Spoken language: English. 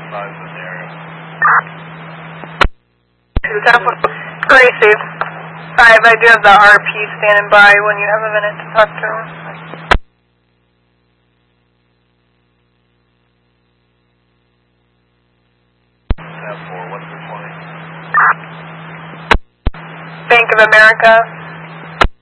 5 in the area. Gracie. 5, I do have the RP standing by when you have a minute to talk to him. Tab 4, what's the 20? Bank of America.